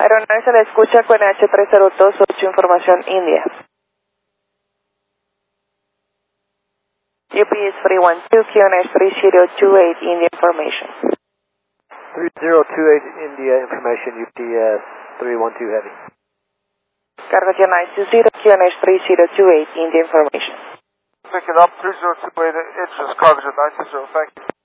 Aeronave se le escucha con H3028, información India. UPS 312, QNH 3028, India information. 3028 India information, UPS 312 Heavy. Cargo J920, QNH 3028, India information. Pick it up, 3028 inches, cargo Jet 920, thank you.